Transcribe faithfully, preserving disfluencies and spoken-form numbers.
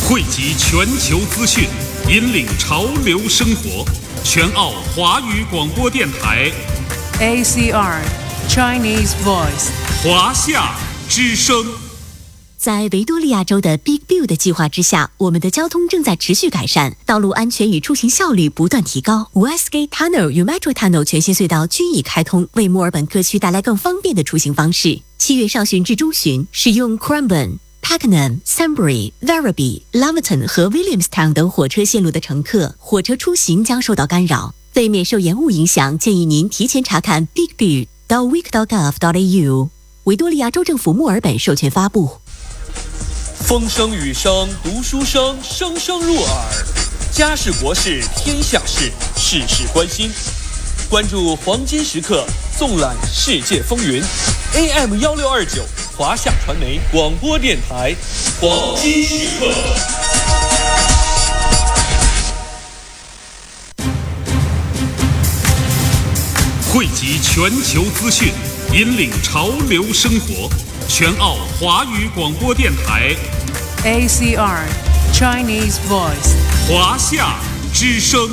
汇集全球资讯，引领潮流生活。全澳华语广播电台 A C R Chinese Voice 华夏之声。 在维多利亚州的 Big Build 计划之下，我们的交通正在持续改善，道路安全与出行效率不断提高。Westgate Tunnel 与 Metro Tunnel 全新隧道均已开通，为墨尔本各区带来更方便的出行方式。七月上旬至中旬，使用 Cranbourne、Pakenham、Sunbury、Werribee、Laverton 和 Williamstown 等火车线路的乘客，火车出行将受到干扰。为免受延误影响，建议您提前查看 Big Build 到 week 点 gov 点 a u。维多利亚州政府墨尔本授权发布。 风声雨声读书声，声声入耳。家事国事天下事，事事关心。关注黄金时刻，纵览世界风云。A M 幺六二九华夏传媒广播电台，黄金时刻。 汇集全球资讯，引领潮流生活。全澳华语广播电台 A C R Chinese Voice 华夏之声。